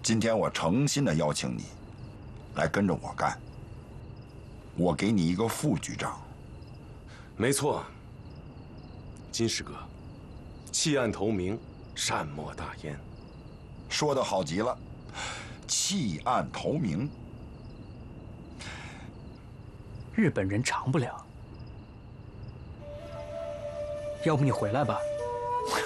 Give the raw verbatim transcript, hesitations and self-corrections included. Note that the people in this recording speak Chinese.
今天我诚心的邀请你，来跟着我干。我给你一个副局长。 没错，金师哥，弃暗投明，善莫大焉。 说得好极了，弃暗投明。 日本人长不了，要不你回来吧。